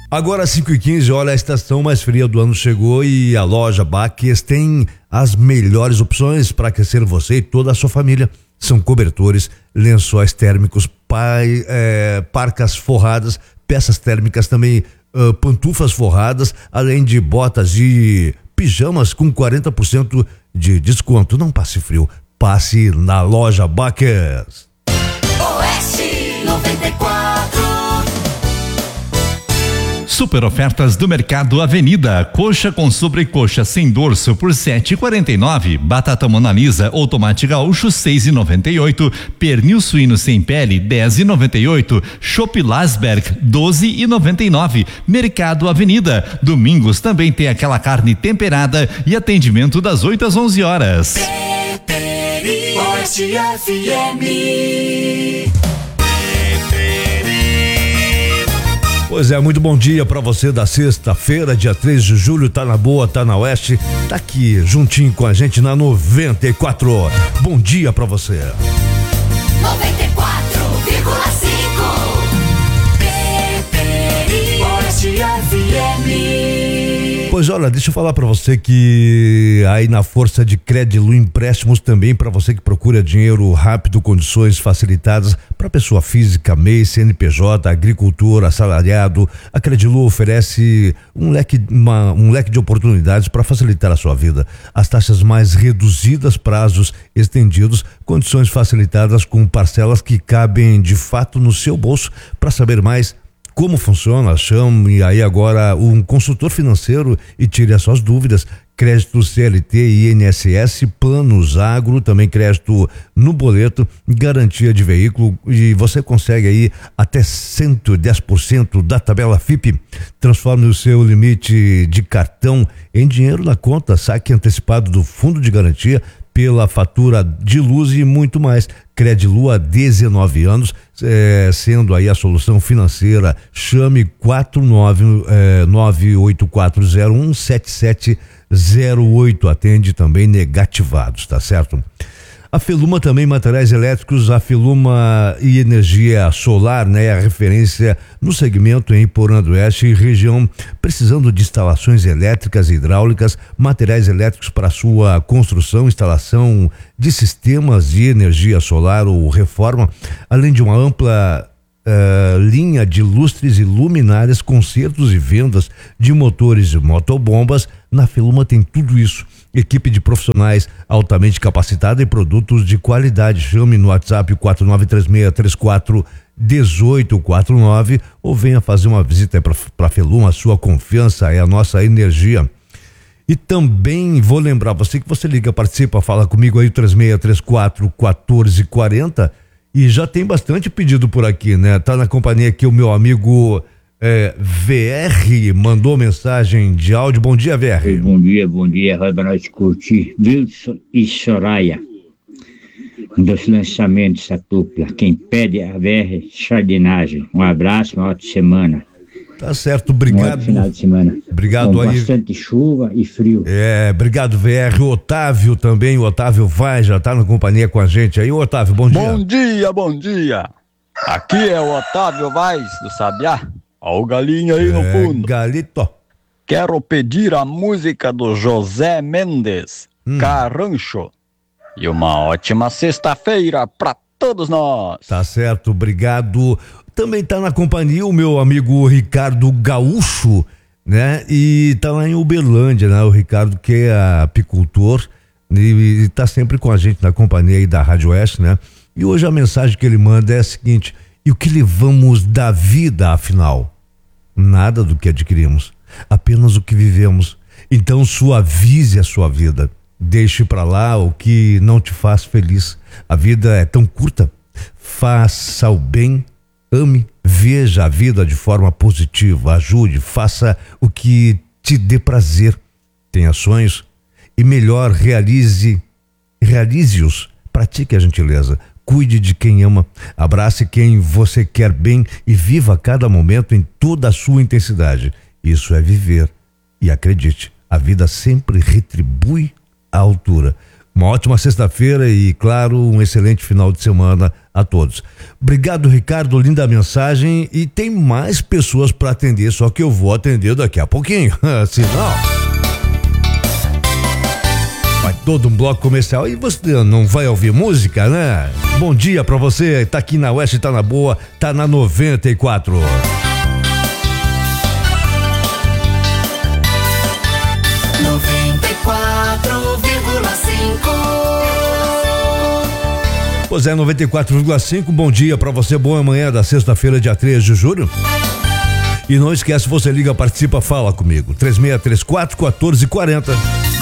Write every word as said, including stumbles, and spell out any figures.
Agora cinco e quinze, olha, a estação mais fria do ano chegou e a loja Baques tem as melhores opções para aquecer você e toda a sua família. São cobertores, lençóis térmicos, pai, é, parcas forradas, peças térmicas também, uh, pantufas forradas, além de botas e pijamas com quarenta por cento de desconto. Não passe frio, passe na loja Baques. Oeste noventa e quatro. Super ofertas do Mercado Avenida. Coxa com sobrecoxa sem dorso por sete e quarenta e nove. Batata Mona Lisa ou tomate gaúcho seis e noventa e oito. Pernil suíno sem pele dez e noventa e oito. Chopp Lasberg doze e noventa e nove. Mercado Avenida. Domingos também tem aquela carne temperada e atendimento das oito às onze horas. Oeste F M. Pois é, muito bom dia pra você da sexta-feira, dia três de julho, tá na boa, tá na Oeste, tá aqui juntinho com a gente na noventa e quatro. Bom dia pra você. noventa e quatro vírgula cinco. Oeste F M. Pois olha, deixa eu falar pra você que aí na Força de Crédito Empréstimos também para você que procura dinheiro rápido, condições facilitadas para pessoa física, M E I, C N P J, agricultor, assalariado. A Credilu oferece um leque, uma, um leque de oportunidades para facilitar a sua vida. As taxas mais reduzidas, prazos estendidos, condições facilitadas com parcelas que cabem de fato no seu bolso. Para saber mais como funciona, chame aí agora um consultor financeiro e tire as suas dúvidas. Crédito C L T e I N S S, planos agro, também crédito no boleto, garantia de veículo, e você consegue aí até cento e dez por cento da tabela F I P. Transforme o seu limite de cartão em dinheiro na conta, saque antecipado do fundo de garantia pela fatura de luz e muito mais. Credilu há dezenove anos, eh, sendo aí a solução financeira. Chame quatro nove nove oito quatro zero um sete sete zero oito, atende também negativados, tá certo? A Feluma também, materiais elétricos, a Feluma e energia solar, né? A referência no segmento em Porã do Oeste e região, precisando de instalações elétricas e hidráulicas, materiais elétricos para sua construção, instalação de sistemas de energia solar ou reforma, além de uma ampla uh, linha de lustres e luminárias, consertos e vendas de motores e motobombas. Na Feluma tem tudo isso. Equipe de profissionais altamente capacitada e produtos de qualidade. Chame no WhatsApp quatro nove três seis três quatro um oito quatro nove ou venha fazer uma visita para a Feluma. A sua confiança é a nossa energia. E também vou lembrar você que você liga, participa, fala comigo aí, três seis três quatro um quatro quatro zero, e já tem bastante pedido por aqui, né? Tá na companhia aqui o meu amigo É, V R mandou mensagem de áudio. Bom dia, V R. Bom dia, bom dia. Vai para nós curtir Wilson e Soraya. Um dos lançamentos da dupla. Quem pede a V R Jardinagem. Um abraço, uma ótima semana. Tá certo, obrigado. Um final de semana. Obrigado com aí. Bastante chuva e frio. É, obrigado, V R. O Otávio também. O Otávio vai, já tá na companhia com a gente aí. Ô, Otávio, bom dia. Bom dia, bom dia. Aqui é o Otávio Vaz do Sabiá. Olha o galinho aí é, no fundo. Galito. Quero pedir a música do José Mendes, hum. Carrancho. E uma ótima sexta-feira pra todos nós. Tá certo, obrigado. Também tá na companhia o meu amigo Ricardo Gaúcho, né? E tá lá em Uberlândia, né? O Ricardo, que é apicultor e, e tá sempre com a gente na companhia aí da Rádio Oeste, né? E hoje a mensagem que ele manda é a seguinte: e o que levamos da vida, afinal? Nada do que adquirimos, apenas o que vivemos. Então suavize a sua vida, deixe pra lá o que não te faz feliz. A vida é tão curta, faça o bem, ame, veja a vida de forma positiva, ajude, faça o que te dê prazer, tenha sonhos e melhor, realize, realize-os, pratique a gentileza. Cuide de quem ama, abrace quem você quer bem e viva cada momento em toda a sua intensidade. Isso é viver. E acredite, a vida sempre retribui à altura. Uma ótima sexta-feira e, claro, um excelente final de semana a todos. Obrigado, Ricardo, linda mensagem, e tem mais pessoas para atender, só que eu vou atender daqui a pouquinho, senão vai todo um bloco comercial e você não vai ouvir música, né? Bom dia pra você, tá aqui na Oeste, tá na boa, tá na noventa e quatro. noventa e quatro vírgula cinco. Pois é, noventa e quatro vírgula cinco, bom dia pra você, boa manhã da sexta-feira, dia três de julho. E não esquece, você liga, participa, fala comigo, três seis três quatro, um quatro quatro zero.